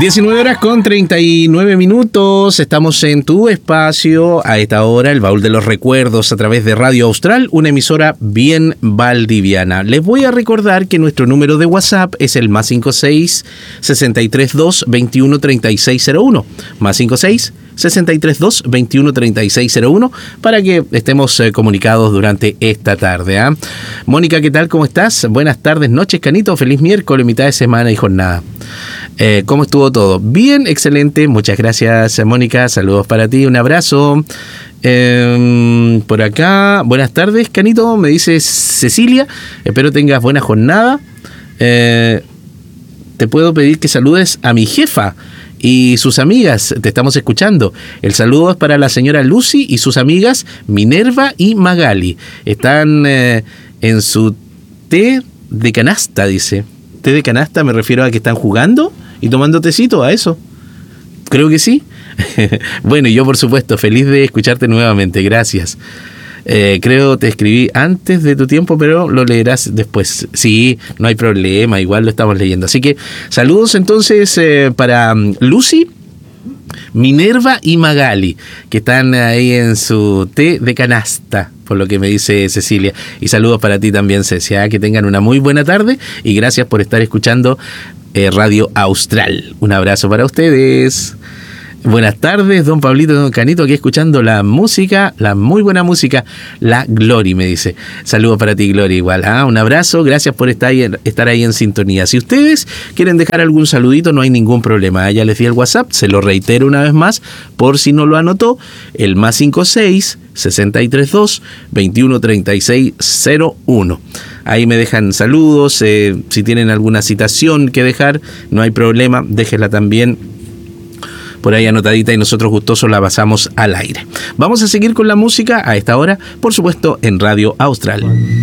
19 horas con 39 minutos, estamos en tu espacio a esta hora, el baúl de los recuerdos a través de Radio Austral, una emisora bien valdiviana. Les voy a recordar que nuestro número de WhatsApp es el +56 632 21 3601, +56 632 21 3601, para que estemos comunicados durante esta tarde. Mónica, ¿qué tal? ¿Cómo estás? Buenas tardes, noches, Canito. Feliz miércoles, mitad de semana y jornada. ¿Cómo estuvo todo? Bien, excelente. Muchas gracias, Mónica. Saludos para ti. Un abrazo. Por acá, buenas tardes, Canito. Me dice Cecilia. Espero tengas buena jornada. Te puedo pedir que saludes a mi jefa y sus amigas. Te estamos escuchando. El saludo es para la señora Lucy y sus amigas Minerva y Magali. Están en su té de canasta, dice. Té de canasta, me refiero a que están jugando y tomando tecito, a eso. Creo que sí. Bueno, y yo por supuesto, feliz de escucharte nuevamente. Gracias. Creo te escribí antes de tu tiempo, pero lo leerás después. Sí, no hay problema, igual lo estamos leyendo. Así que saludos entonces para Lucy, Minerva y Magali, que están ahí en su té de canasta, por lo que me dice Cecilia. Y saludos para ti también, Cecia. Que tengan una muy buena tarde y gracias por estar escuchando Radio Austral. Un abrazo para ustedes. Buenas tardes, don Pablito, don Canito, aquí escuchando la música, la muy buena música, la Glory, me dice. Saludos para ti, Glory, igual. Un abrazo, gracias por estar ahí en sintonía. Si ustedes quieren dejar algún saludito, no hay ningún problema. Ya les di el WhatsApp, se lo reitero una vez más, por si no lo anotó, el +56 632 21 36 01. Ahí me dejan saludos, si tienen alguna citación que dejar, no hay problema, déjenla también por ahí anotadita y nosotros gustosos la pasamos al aire. Vamos a seguir con la música a esta hora, por supuesto, en Radio Austral.